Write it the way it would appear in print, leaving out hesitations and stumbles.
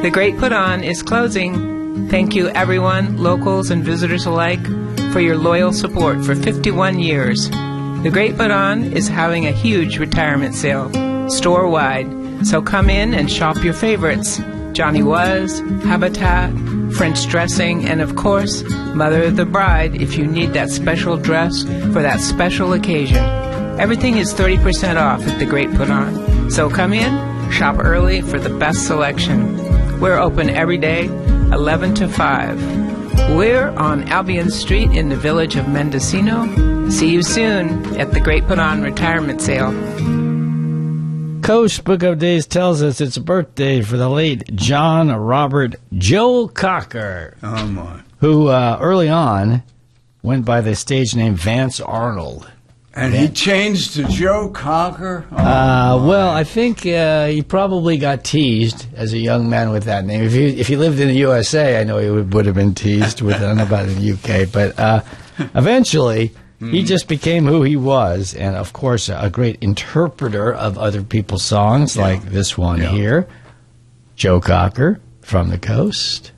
The Great Put On is closing. Thank you, everyone, locals and visitors alike, for your loyal support for 51 years. The Great Put On is having a huge retirement sale, store-wide, so come in and shop your favorites. Johnny Was, Habitat, French dressing, and of course, Mother of the Bride if you need that special dress for that special occasion. Everything is 30% off at The Great Put On. So come in, shop early for the best selection. We're open every day, 11 to 5. We're on Albion Street in the village of Mendocino. See you soon at The Great Put On Retirement Sale. Coast Book of Days tells us it's a birthday for the late John Robert Joe Cocker. Oh, my. Who early on went by the stage name Vance Arnold. And he changed to Joe Cocker? Well, I think he probably got teased as a young man with that name. If he lived in the USA, I know he would have been teased with, I don't know about in the UK, but eventually he just became who he was, and of course a great interpreter of other people's songs like this one here, Joe Cocker from the Coast.